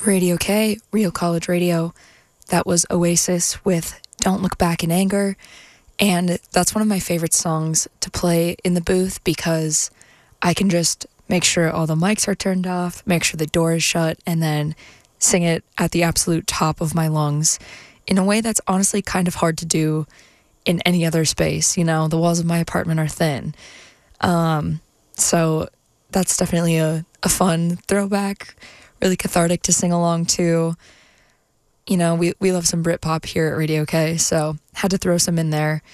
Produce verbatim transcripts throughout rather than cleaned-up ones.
Radio K, Real College Radio. That was Oasis with Don't Look Back in Anger. And that's one of my favorite songs to play in the booth because I can just make sure all the mics are turned off, make sure the door is shut, and then sing it at the absolute top of my lungs in a way that's honestly kind of hard to do in any other space. You know, the walls of my apartment are thin. Um, so that's definitely a, a fun throwback, really cathartic to sing along to. You know, we, we love some Britpop here at Radio K, so had to throw some in there.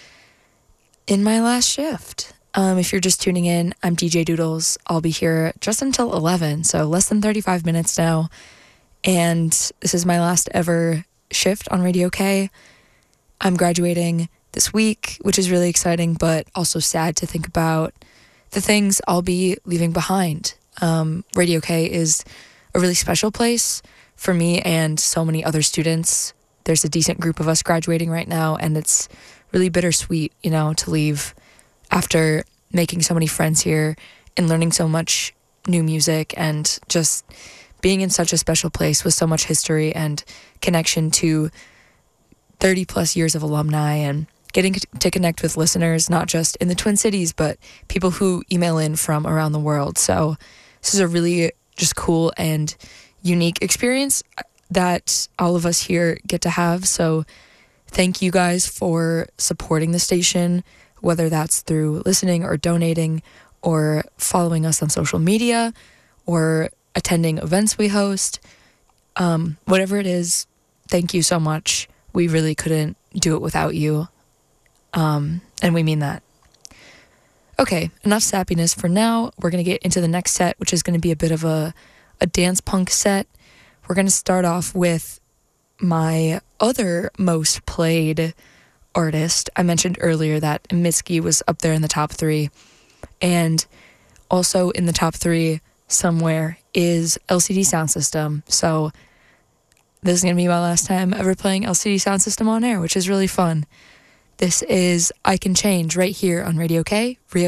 In my last shift, um, if you're just tuning in, I'm D J Doodles. I'll be here just until eleven, so less than thirty-five minutes now. And this is my last ever shift on Radio K. I'm graduating this week, which is really exciting, but also sad to think about the things I'll be leaving behind. Um, Radio K is a really special place for me and so many other students. There's a decent group of us graduating right now, and it's really bittersweet, you know, to leave after making so many friends here and learning so much new music and just being in such a special place with so much history and connection to thirty plus years of alumni and getting to connect with listeners, not just in the Twin Cities, but people who email in from around the world. So this is a really just cool and unique experience that all of us here get to have. So thank you guys for supporting the station, whether that's through listening or donating or following us on social media or attending events we host. Um, whatever it is, thank you so much. We really couldn't do it without you. Um, and we mean that. Okay, enough sappiness for now. We're going to get into the next set, which is going to be a bit of a, a dance punk set. We're going to start off with my other most played artist. I mentioned earlier that Mitski was up there in the top three. And also in the top three somewhere is L C D Soundsystem. So this is going to be my last time ever playing L C D Soundsystem on air, which is really fun. This is I Can Change right here on Radio K, Rio